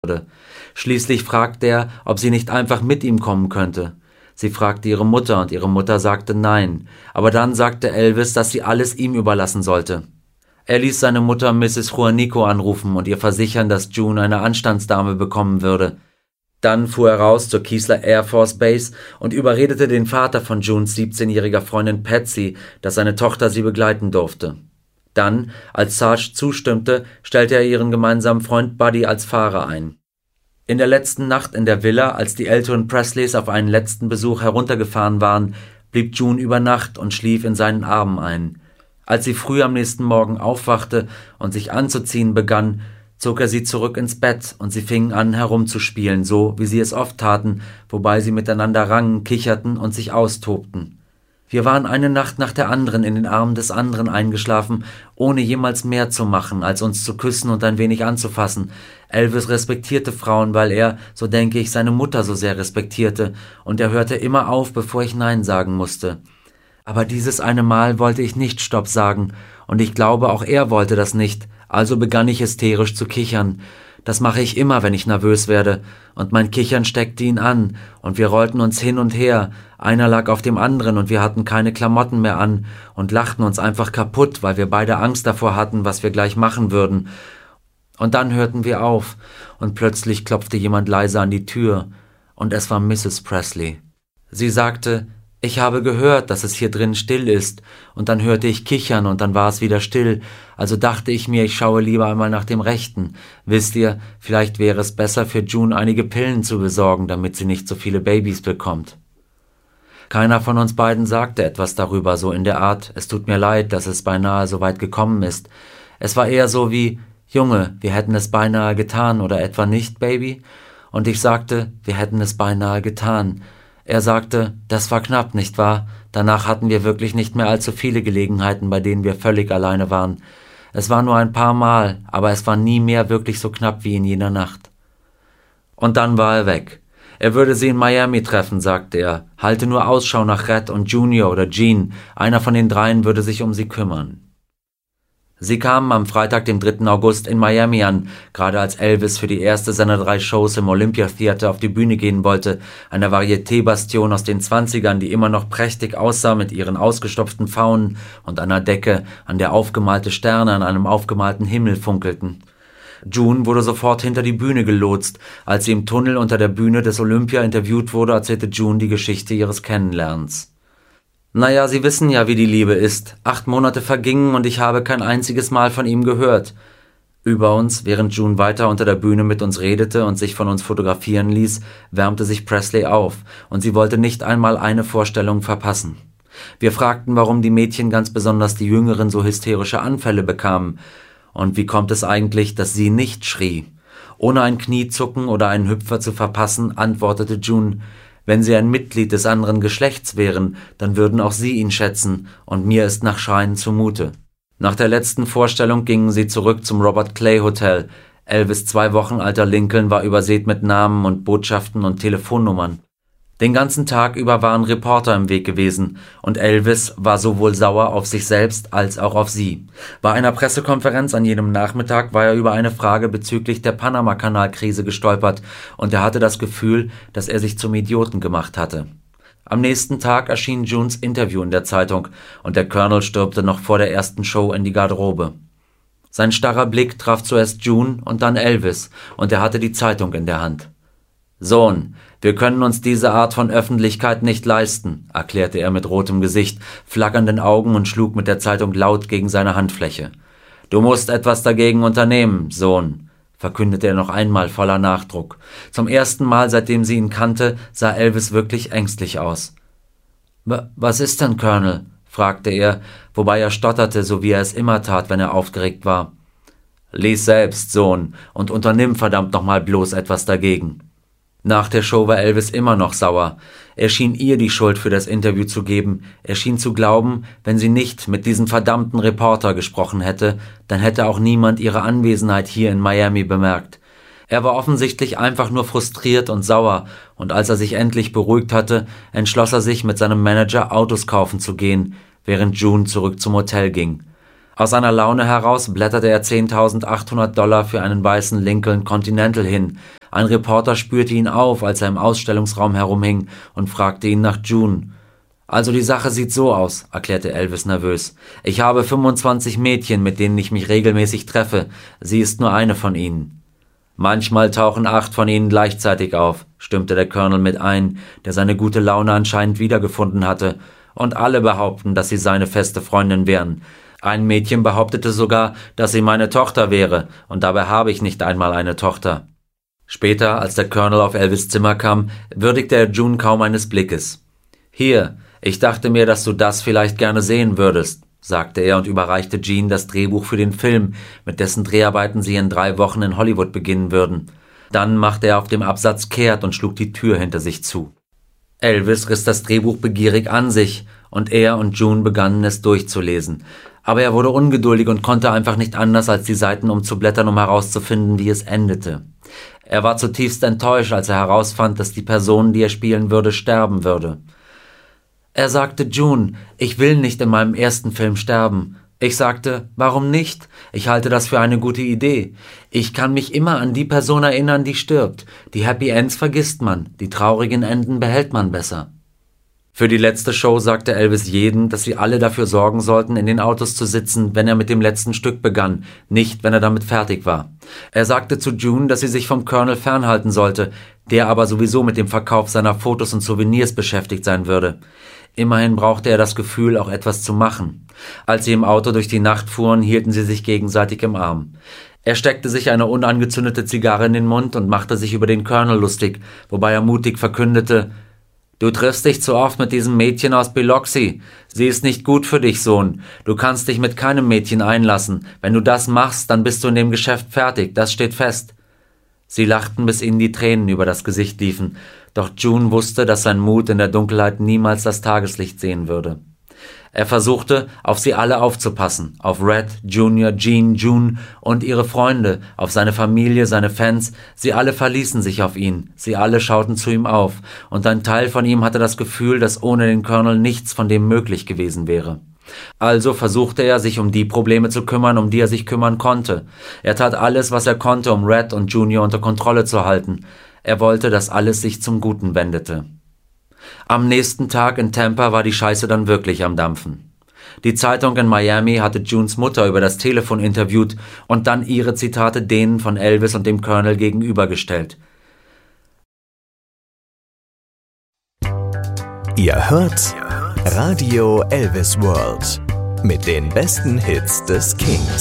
würde. Schließlich fragte er, ob sie nicht einfach mit ihm kommen könnte. Sie fragte ihre Mutter und ihre Mutter sagte nein, aber dann sagte Elvis, dass sie alles ihm überlassen sollte. Er ließ seine Mutter Mrs. Juanico anrufen und ihr versichern, dass June eine Anstandsdame bekommen würde. Dann fuhr er raus zur Keesler Air Force Base und überredete den Vater von Junes 17-jähriger Freundin Patsy, dass seine Tochter sie begleiten durfte. Dann, als Sarge zustimmte, stellte er ihren gemeinsamen Freund Buddy als Fahrer ein. In der letzten Nacht in der Villa, als die älteren Presleys auf einen letzten Besuch heruntergefahren waren, blieb June über Nacht und schlief in seinen Armen ein. Als sie früh am nächsten Morgen aufwachte und sich anzuziehen begann, zog er sie zurück ins Bett und sie fingen an herumzuspielen, so wie sie es oft taten, wobei sie miteinander rangen, kicherten und sich austobten. Wir waren eine Nacht nach der anderen in den Armen des anderen eingeschlafen, ohne jemals mehr zu machen, als uns zu küssen und ein wenig anzufassen. Elvis respektierte Frauen, weil er, so denke ich, seine Mutter so sehr respektierte, und er hörte immer auf, bevor ich Nein sagen musste. Aber dieses eine Mal wollte ich nicht Stopp sagen, und ich glaube, auch er wollte das nicht, also begann ich hysterisch zu kichern. Das mache ich immer, wenn ich nervös werde, und mein Kichern steckte ihn an, und wir rollten uns hin und her, einer lag auf dem anderen und wir hatten keine Klamotten mehr an und lachten uns einfach kaputt, weil wir beide Angst davor hatten, was wir gleich machen würden. Und dann hörten wir auf, und plötzlich klopfte jemand leise an die Tür, und es war Mrs. Presley. Sie sagte, ich habe gehört, dass es hier drin still ist, und dann hörte ich kichern und dann war es wieder still, also dachte ich mir, ich schaue lieber einmal nach dem Rechten. Wisst ihr, vielleicht wäre es besser für June einige Pillen zu besorgen, damit sie nicht so viele Babys bekommt. Keiner von uns beiden sagte etwas darüber, so in der Art, es tut mir leid, dass es beinahe so weit gekommen ist. Es war eher so wie, Junge, wir hätten es beinahe getan, oder etwa nicht, Baby? Und ich sagte, wir hätten es beinahe getan. Er sagte, das war knapp, nicht wahr? Danach hatten wir wirklich nicht mehr allzu viele Gelegenheiten, bei denen wir völlig alleine waren. Es war nur ein paar Mal, aber es war nie mehr wirklich so knapp wie in jener Nacht. Und dann war er weg. Er würde sie in Miami treffen, sagte er. Halte nur Ausschau nach Red und Junior oder Gene. Einer von den dreien würde sich um sie kümmern. Sie kamen am Freitag, dem 3. August in Miami an, gerade als Elvis für die erste seiner 3 Shows im Olympia Theater auf die Bühne gehen wollte, einer Varieté-Bastion aus den 20ern, die immer noch prächtig aussah mit ihren ausgestopften Faunen und einer Decke, an der aufgemalte Sterne an einem aufgemalten Himmel funkelten. June wurde sofort hinter die Bühne gelotst. Als sie im Tunnel unter der Bühne des Olympia interviewt wurde, erzählte June die Geschichte ihres Kennenlernens. Naja, Sie wissen ja, wie die Liebe ist. 8 Monate vergingen und ich habe kein einziges Mal von ihm gehört. Über uns, während June weiter unter der Bühne mit uns redete und sich von uns fotografieren ließ, wärmte sich Presley auf, und sie wollte nicht einmal eine Vorstellung verpassen. Wir fragten, warum die Mädchen, ganz besonders die Jüngeren, so hysterische Anfälle bekamen. Und wie kommt es eigentlich, dass sie nicht schrie? Ohne ein Kniezucken oder einen Hüpfer zu verpassen, antwortete June, wenn sie ein Mitglied des anderen Geschlechts wären, dann würden auch sie ihn schätzen, und mir ist nach Schreien zumute. Nach der letzten Vorstellung gingen sie zurück zum Robert Clay Hotel. Elvis' 2 Wochen alter Lincoln war übersät mit Namen und Botschaften und Telefonnummern. Den ganzen Tag über waren Reporter im Weg gewesen, und Elvis war sowohl sauer auf sich selbst als auch auf sie. Bei einer Pressekonferenz an jenem Nachmittag war er über eine Frage bezüglich der Panama-Kanal-Krise gestolpert, und er hatte das Gefühl, dass er sich zum Idioten gemacht hatte. Am nächsten Tag erschien Junes Interview in der Zeitung, und der Colonel stürmte noch vor der ersten Show in die Garderobe. Sein starrer Blick traf zuerst June und dann Elvis, und er hatte die Zeitung in der Hand. »Sohn, wir können uns diese Art von Öffentlichkeit nicht leisten«, erklärte er mit rotem Gesicht, flackernden Augen und schlug mit der Zeitung laut gegen seine Handfläche. »Du musst etwas dagegen unternehmen, Sohn«, verkündete er noch einmal voller Nachdruck. Zum ersten Mal, seitdem sie ihn kannte, sah Elvis wirklich ängstlich aus. »Was ist denn, Colonel?«, fragte er, wobei er stotterte, so wie er es immer tat, wenn er aufgeregt war. »Lies selbst, Sohn, und unternimm verdammt nochmal bloß etwas dagegen.« Nach der Show war Elvis immer noch sauer. Er schien ihr die Schuld für das Interview zu geben. Er schien zu glauben, wenn sie nicht mit diesem verdammten Reporter gesprochen hätte, dann hätte auch niemand ihre Anwesenheit hier in Miami bemerkt. Er war offensichtlich einfach nur frustriert und sauer, und als er sich endlich beruhigt hatte, entschloss er sich, mit seinem Manager Autos kaufen zu gehen, während June zurück zum Hotel ging. Aus seiner Laune heraus blätterte er $10.800 für einen weißen Lincoln Continental hin. Ein Reporter spürte ihn auf, als er im Ausstellungsraum herumhing, und fragte ihn nach June. »Also die Sache sieht so aus«, erklärte Elvis nervös. »Ich habe 25 Mädchen, mit denen ich mich regelmäßig treffe. Sie ist nur eine von ihnen.« »Manchmal tauchen 8 von ihnen gleichzeitig auf«, stimmte der Colonel mit ein, der seine gute Laune anscheinend wiedergefunden hatte. »Und alle behaupten, dass sie seine feste Freundin wären. Ein Mädchen behauptete sogar, dass sie meine Tochter wäre, und dabei habe ich nicht einmal eine Tochter.« Später, als der Colonel auf Elvis' Zimmer kam, würdigte er June kaum eines Blickes. »Hier, ich dachte mir, dass du das vielleicht gerne sehen würdest«, sagte er und überreichte Jean das Drehbuch für den Film, mit dessen Dreharbeiten sie in 3 Wochen in Hollywood beginnen würden. Dann machte er auf dem Absatz kehrt und schlug die Tür hinter sich zu. Elvis riss das Drehbuch begierig an sich, und er und June begannen es durchzulesen. Aber er wurde ungeduldig und konnte einfach nicht anders, als die Seiten umzublättern, um herauszufinden, wie es endete. Er war zutiefst enttäuscht, als er herausfand, dass die Person, die er spielen würde, sterben würde. Er sagte June, ich will nicht in meinem ersten Film sterben. Ich sagte, warum nicht? Ich halte das für eine gute Idee. Ich kann mich immer an die Person erinnern, die stirbt. Die Happy Ends vergisst man, die traurigen Enden behält man besser. Für die letzte Show sagte Elvis jedem, dass sie alle dafür sorgen sollten, in den Autos zu sitzen, wenn er mit dem letzten Stück begann, nicht, wenn er damit fertig war. Er sagte zu June, dass sie sich vom Colonel fernhalten sollte, der aber sowieso mit dem Verkauf seiner Fotos und Souvenirs beschäftigt sein würde. Immerhin brauchte er das Gefühl, auch etwas zu machen. Als sie im Auto durch die Nacht fuhren, hielten sie sich gegenseitig im Arm. Er steckte sich eine unangezündete Zigarre in den Mund und machte sich über den Colonel lustig, wobei er mutig verkündete, »Du triffst dich zu oft mit diesem Mädchen aus Biloxi. Sie ist nicht gut für dich, Sohn. Du kannst dich mit keinem Mädchen einlassen. Wenn du das machst, dann bist du in dem Geschäft fertig, das steht fest.« Sie lachten, bis ihnen die Tränen über das Gesicht liefen, doch June wusste, dass sein Mut in der Dunkelheit niemals das Tageslicht sehen würde. Er versuchte, auf sie alle aufzupassen, auf Red, Junior, Jean, June und ihre Freunde, auf seine Familie, seine Fans. Sie alle verließen sich auf ihn, sie alle schauten zu ihm auf, und ein Teil von ihm hatte das Gefühl, dass ohne den Colonel nichts von dem möglich gewesen wäre. Also versuchte er, sich um die Probleme zu kümmern, um die er sich kümmern konnte. Er tat alles, was er konnte, um Red und Junior unter Kontrolle zu halten. Er wollte, dass alles sich zum Guten wendete. Am nächsten Tag in Tampa war die Scheiße dann wirklich am Dampfen. Die Zeitung in Miami hatte Junes Mutter über das Telefon interviewt und dann ihre Zitate denen von Elvis und dem Colonel gegenübergestellt. Ihr hört Radio Elvis World mit den besten Hits des Kings.